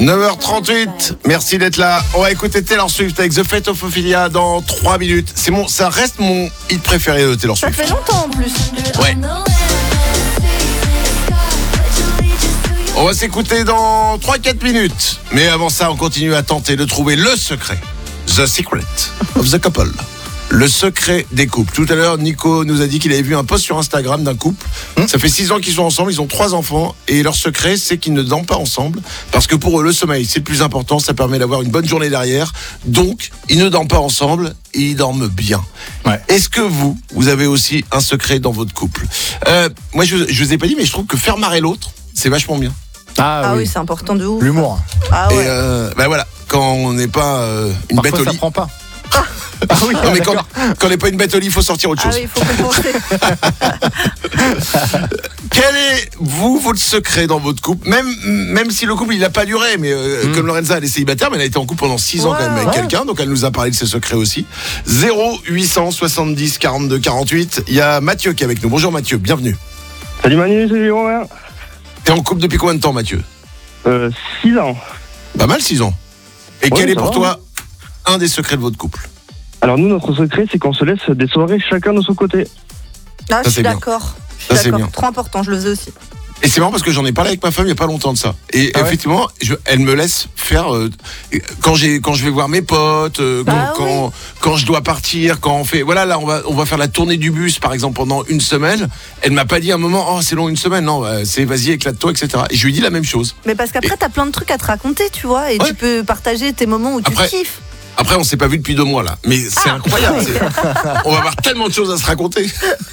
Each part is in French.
9h38, merci d'être là. On va écouter Taylor Swift avec The Fate of Ophelia dans 3 minutes. Ça reste mon hit préféré de Taylor Swift. Ça fait longtemps en plus. Ouais. On va s'écouter dans 3-4 minutes. Mais avant ça, on continue à tenter de trouver le secret. The Secret of the Couple. Le secret des couples. Tout à l'heure, Nico nous a dit qu'il avait vu un post sur Instagram d'un couple. Ça fait 6 ans qu'ils sont ensemble, ils ont 3 enfants. Et leur secret, c'est qu'ils ne dorment pas ensemble. Parce que pour eux, le sommeil, c'est le plus important. Ça permet d'avoir une bonne journée derrière. Donc, ils ne dorment pas ensemble et ils dorment bien. Ouais. Est-ce que vous avez aussi un secret dans votre couple ? Moi, je vous ai pas dit, mais je trouve que faire marrer l'autre, c'est vachement bien. Ah oui, c'est important de ouf. L'humour. Ah ouais. Et voilà, quand on n'est pas une bête au lit. Ça prend pas. Ah oui, non, mais quand on n'est pas une bête au lit, il faut sortir autre chose. Ah oui, il faut compenser. Quel est, votre secret dans votre couple, même si le couple, il n'a pas duré, mais comme Lorenza, elle est célibataire, mais elle a été en couple pendant 6 ans quand même avec quelqu'un, donc elle nous a parlé de ses secrets aussi. 0870 42 48, il y a Mathieu qui est avec nous. Bonjour Mathieu, bienvenue. Salut Manu, salut Romain. T'es en couple depuis combien de temps Mathieu ? 6 ans. Pas mal 6 ans. Et quel est pour toi un des secrets de votre couple ? Alors nous, notre secret, c'est qu'on se laisse des soirées chacun de son côté. Ah, je suis bien. d'accord. Ça, c'est bien. Trop important, je le faisais aussi. Et c'est marrant parce que j'en ai parlé avec ma femme il n'y a pas longtemps de ça. Et effectivement, elle me laisse faire quand je vais voir mes potes, quand je dois partir, quand on fait là on va faire la tournée du bus par exemple pendant une semaine. Elle m'a pas dit à un moment c'est long une semaine, non, c'est vas-y éclate-toi etc. Et je lui dis la même chose. Mais parce qu'après t'as plein de trucs à te raconter, tu vois, et tu peux partager tes moments où tu kiffes. Après, on s'est pas vu depuis 2 mois là, mais c'est incroyable. On va avoir tellement de choses à se raconter.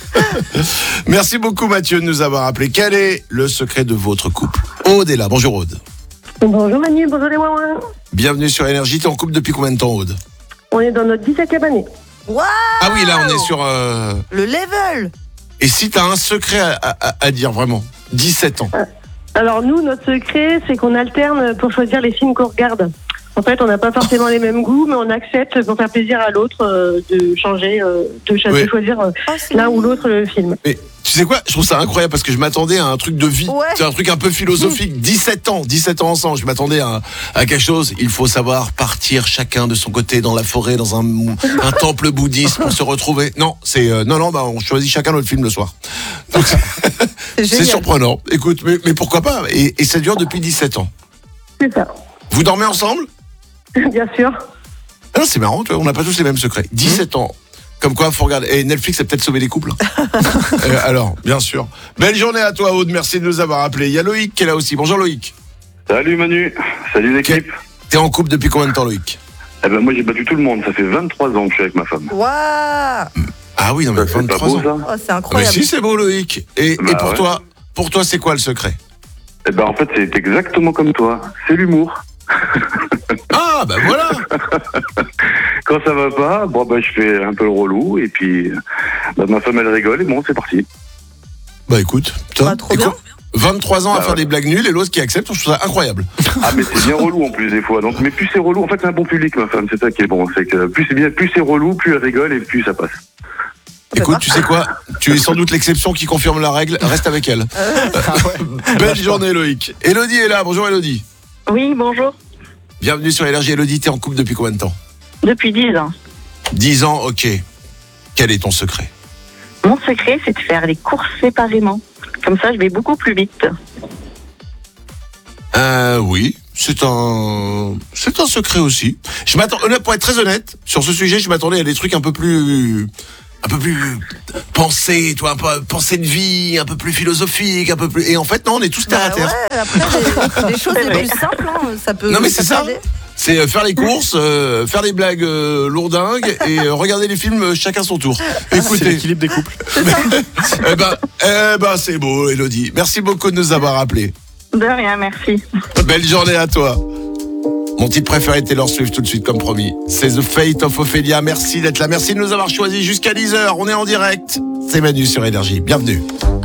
Merci beaucoup Mathieu de nous avoir appelé. Quel est le secret de votre couple ? Aude est là. Bonjour Aude. Bonjour Manu, bonjour les Waouins. Bienvenue sur Énergie. T'es en couple depuis combien de temps Aude ? On est dans notre 17e année. Waouh ! Ah oui, là on est sur... le level. Et si t'as un secret à dire vraiment ? 17 ans. Alors nous, notre secret, c'est qu'on alterne pour choisir les films qu'on regarde. En fait, on n'a pas forcément les mêmes goûts, mais on accepte pour faire plaisir à l'autre de changer, de choisir l'un ou l'autre film. Mais tu sais quoi ? Je trouve ça incroyable parce que je m'attendais à un truc de vie. Ouais. C'est un truc un peu philosophique. 17 ans ensemble. Je m'attendais à quelque chose. Il faut savoir partir chacun de son côté dans la forêt, dans un temple bouddhiste pour se retrouver. Non, c'est on choisit chacun notre film le soir. Donc, c'est surprenant. Écoute, mais pourquoi pas ? Et ça dure depuis 17 ans. C'est ça. Vous dormez ensemble ? Bien sûr. Ah non, c'est marrant, on n'a pas tous les mêmes secrets. 17 ans. Comme quoi, faut regarder. Et Netflix a peut-être sauvé les couples. Alors, bien sûr. Belle journée à toi, Aude. Merci de nous avoir appelés. Il y a Loïc qui est là aussi. Bonjour Loïc. Salut Manu. Salut l'équipe. T'es en couple depuis combien de temps, Loïc ? Moi, j'ai battu tout le monde. Ça fait 23 ans que je suis avec ma femme. Waouh ! Ah oui, non mais 23 beau, ans. Ça c'est incroyable. Mais si, c'est beau, Loïc. Et pour toi, c'est quoi le secret ? En fait, c'est exactement comme toi. C'est l'humour. Ah, voilà. Quand ça va pas, je fais un peu le relou et puis ma femme elle rigole et bon, c'est parti. Écoute, trop bien. 23 ans à faire des blagues nulles et l'autre qui accepte, je trouve ça incroyable. Ah mais c'est bien relou en plus des fois. Donc mais plus c'est relou, en fait c'est un bon public ma femme, c'est ça qui est bon, c'est que plus c'est relou, plus elle rigole et plus ça passe. Écoute, tu sais quoi ? Tu es sans doute l'exception qui confirme la règle, reste avec elle. Belle journée Loïc. Elodie est là, bonjour Elodie. Oui, bonjour. Bienvenue sur Énergie. Elodie, t'es en couple depuis combien de temps ? Depuis 10 ans. 10 ans, ok. Quel est ton secret ? Mon secret, c'est de faire les courses séparément. Comme ça, je vais beaucoup plus vite. Oui, c'est un secret aussi. Pour être très honnête, sur ce sujet, je m'attendais à des trucs un peu plus pensée, toi, un peu pensée de vie, un peu plus philosophique, un peu plus. Et en fait, non, on est tous terre à terre. Ouais, après, des choses les plus simples, ça peut. Non, mais c'est ça. Aider. C'est faire les courses, faire des blagues lourdingues et regarder les films chacun son tour. Écoutez, c'est l'équilibre des couples. C'est beau, Elodie. Merci beaucoup de nous avoir appelés. De rien, merci. Belle journée à toi. Mon titre préféré est Taylor Swift tout de suite comme promis. C'est The Fate of Ophelia. Merci d'être là. Merci de nous avoir choisis jusqu'à 10h. On est en direct. C'est Manu sur Énergie. Bienvenue.